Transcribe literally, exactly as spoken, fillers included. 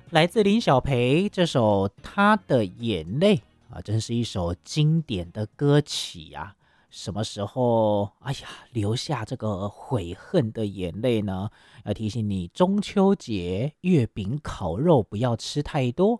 来自林小培这首《他的眼泪》啊，真是一首经典的歌曲呀、什么时候，哎呀，流下这个悔恨的眼泪呢？要提醒你，中秋节月饼烤肉不要吃太多，